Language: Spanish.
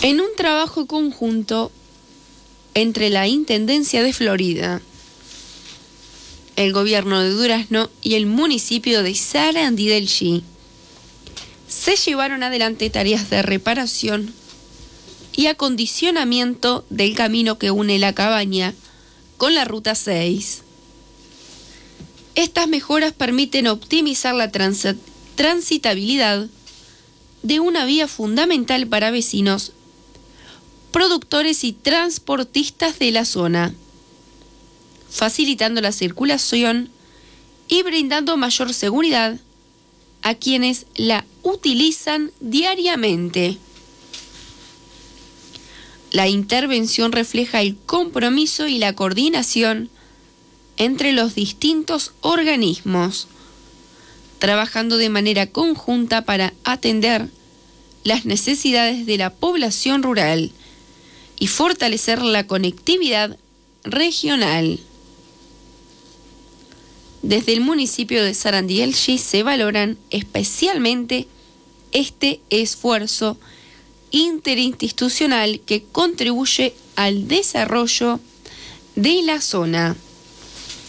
En un trabajo conjunto entre la Intendencia de Florida, el gobierno de Durazno y el municipio de Sarandí del Chi, se llevaron adelante tareas de reparación y acondicionamiento del camino que une la cabaña con la Ruta 6. Estas mejoras permiten optimizar la transitabilidad de una vía fundamental para vecinos, productores y transportistas de la zona, facilitando la circulación y brindando mayor seguridad a quienes la utilizan diariamente. La intervención refleja el compromiso y la coordinación entre los distintos organismos, trabajando de manera conjunta para atender las necesidades de la población rural y fortalecer la conectividad regional. Desde el municipio de Sarandí del Chi se valoran especialmente este esfuerzo interinstitucional que contribuye al desarrollo de la zona.